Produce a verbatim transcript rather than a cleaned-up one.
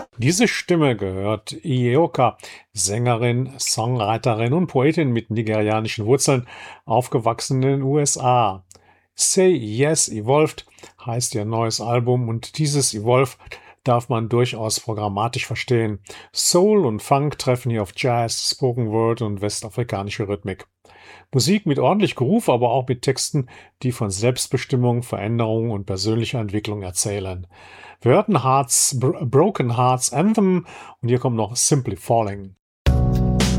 Diese Stimme gehört Ieoka, Sängerin, Songwriterin und Poetin mit nigerianischen Wurzeln, aufgewachsen in den U S A. Say Yes Evolved heißt ihr neues Album und dieses Evolve darf man durchaus programmatisch verstehen. Soul und Funk treffen hier auf Jazz, Spoken Word und westafrikanische Rhythmik. Musik mit ordentlich Groove, aber auch mit Texten, die von Selbstbestimmung, Veränderung und persönlicher Entwicklung erzählen. Wir hörten Hearts, Bro- Broken Hearts Anthem und hier kommt noch Simply Falling.